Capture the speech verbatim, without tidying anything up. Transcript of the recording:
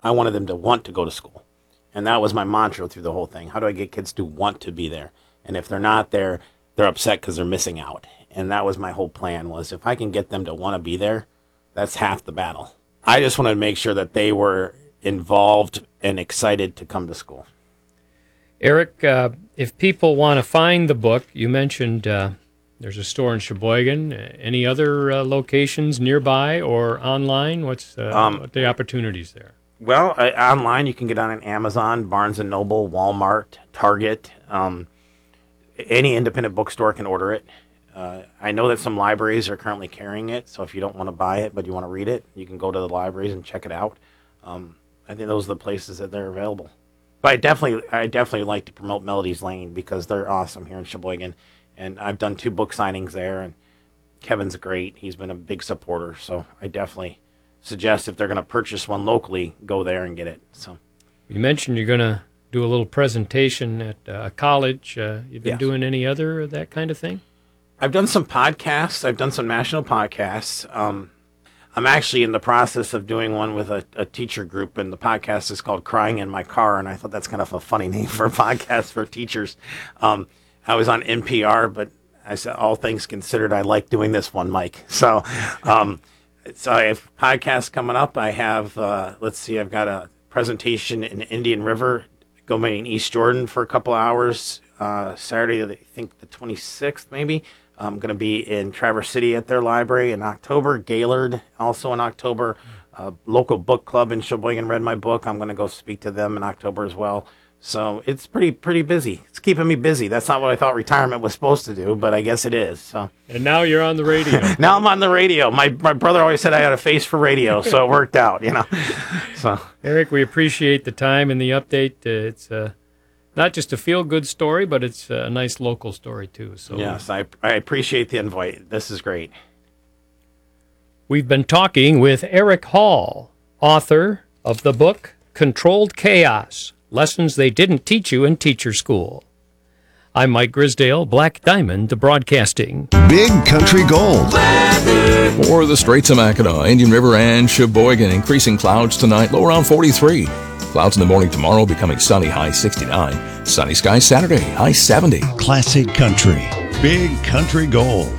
I wanted them to want to go to school. And that was my mantra through the whole thing. How do I get kids to want to be there? And if they're not there, they're upset because they're missing out. And that was my whole plan, was if I can get them to want to be there, that's half the battle. I just wanted to make sure that they were involved and excited to come to school. Eric, uh, if people want to find the book, you mentioned uh, there's a store in Sheboygan. Any other uh, locations nearby or online? What's uh, um, what the opportunities there? Well, uh, online you can get on an Amazon, Barnes and Noble, Walmart, Target. Um, any independent bookstore can order it. Uh, I know that some libraries are currently carrying it, so if you don't want to buy it but you want to read it, you can go to the libraries and check it out. Um, I think those are the places that they're available. But I definitely, I definitely like to promote Melody's Lane because they're awesome here in Sheboygan, and I've done two book signings there, and Kevin's great. He's been a big supporter, so I definitely suggest if they're going to purchase one locally, go there and get it. So, you mentioned you're going to do a little presentation at a uh, college. Uh, you've been yes. doing any other of that kind of thing? I've done some podcasts. I've done some national podcasts. Um, I'm actually in the process of doing one with a, a teacher group, and the podcast is called Crying in My Car, and I thought that's kind of a funny name for a podcast for teachers. Um, I was on N P R, but I said, all things considered, I like doing this one, Mike. So, um, so I have podcasts coming up. I have, uh, let's see, I've got a presentation in Indian River, going in East Jordan for a couple hours. Uh, Saturday, I think the twenty-sixth, maybe. I'm going to be in Traverse City at their library in October. Gaylord also in October. Uh, local book club in Sheboygan read my book. I'm going to go speak to them in October as well. So it's pretty pretty busy. It's keeping me busy. That's not what I thought retirement was supposed to do, but I guess it is. So. And now you're on the radio. Now I'm on the radio. My my brother always said I had a face for radio, so it worked out, you know. So Eric, we appreciate the time and the update. Uh, it's uh, not just a feel-good story, but it's a nice local story, too. So yes, I, I appreciate the invite. This is great. We've been talking with Eric Hall, author of the book Controlled Chaos, Lessons They Didn't Teach You in Teacher School. I'm Mike Grisdale, Black Diamond Broadcasting. Big Country Gold. For the Straits of Mackinac, Indian River, and Sheboygan, increasing clouds tonight, low around forty-three. Clouds in the morning tomorrow, becoming sunny, high sixty-nine. Sunny skies Saturday, high seventy. Classic Country. Big Country Gold.